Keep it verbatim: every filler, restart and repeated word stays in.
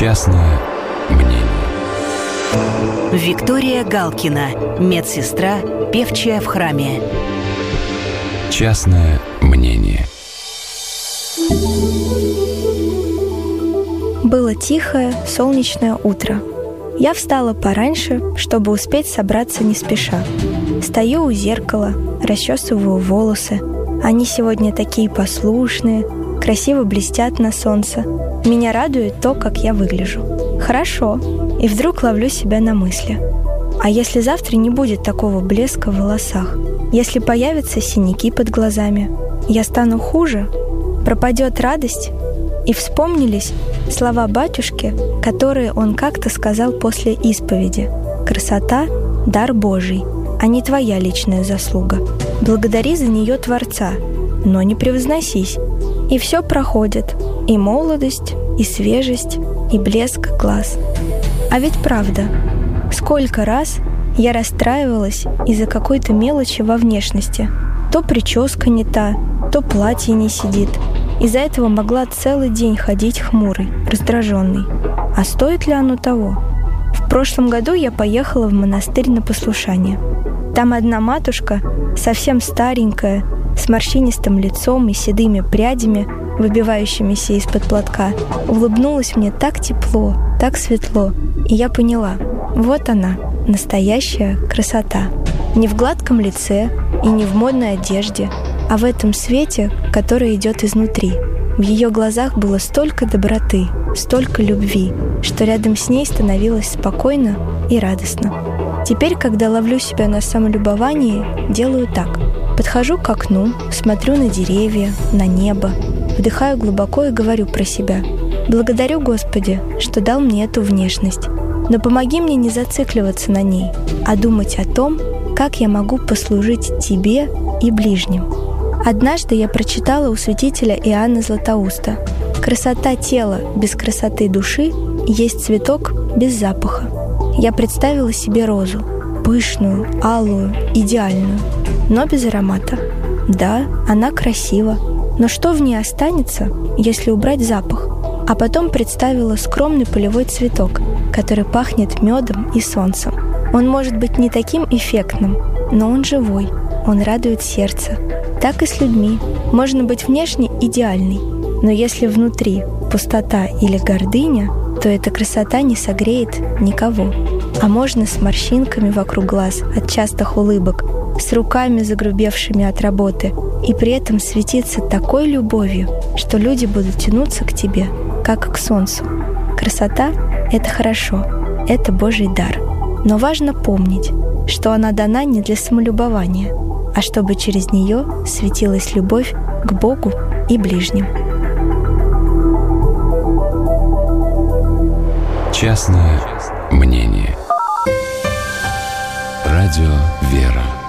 Частное мнение. Виктория Галкина, медсестра, певчая в храме. Частное мнение. Было тихое, солнечное утро. Я встала пораньше, чтобы успеть собраться не спеша. Стою у зеркала, расчесываю волосы. Они сегодня такие послушные, красиво блестят на солнце. Меня радует то, как я выгляжу. Хорошо. И вдруг ловлю себя на мысли. А если завтра не будет такого блеска в волосах? Если появятся синяки под глазами? Я стану хуже? Пропадет радость? И вспомнились слова батюшки, которые он как-то сказал после исповеди. «Красота — дар Божий, а не твоя личная заслуга. Благодари за нее Творца, но не превозносись. И все проходит, и молодость, и свежесть, и блеск глаз». А ведь правда, сколько раз я расстраивалась из-за какой-то мелочи во внешности. То прическа не та, то платье не сидит. Из-за этого могла целый день ходить хмурой, раздраженной. А стоит ли оно того? В прошлом году я поехала в монастырь на послушание. Там одна матушка, совсем старенькая, с морщинистым лицом и седыми прядями, выбивающимися из-под платка, улыбнулась мне так тепло, так светло, и я поняла, вот она, настоящая красота. Не в гладком лице и не в модной одежде, а в этом свете, который идет изнутри. В ее глазах было столько доброты, столько любви, что рядом с ней становилось спокойно и радостно. Теперь, когда ловлю себя на самолюбовании, делаю так. Подхожу к окну, смотрю на деревья, на небо, вдыхаю глубоко и говорю про себя. Благодарю, Господи, что дал мне эту внешность. Но помоги мне не зацикливаться на ней, а думать о том, как я могу послужить Тебе и ближним. Однажды я прочитала у святителя Иоанна Златоуста: «Красота тела без красоты души есть цветок без запаха». Я представила себе розу, пышную, алую, идеальную, но без аромата. Да, она красива, но что в ней останется, если убрать запах? А потом представила скромный полевой цветок, который пахнет медом и солнцем. Он может быть не таким эффектным, но он живой, он радует сердце. Так и с людьми. Можно быть внешне идеальной, но если внутри пустота или гордыня, то эта красота не согреет никого. А можно с морщинками вокруг глаз от частых улыбок, с руками загрубевшими от работы, и при этом светиться такой любовью, что люди будут тянуться к тебе, как к солнцу. Красота — это хорошо, это Божий дар. Но важно помнить, что она дана не для самолюбования, а чтобы через нее светилась любовь к Богу и ближним. Частное мнение. Радио «Вера».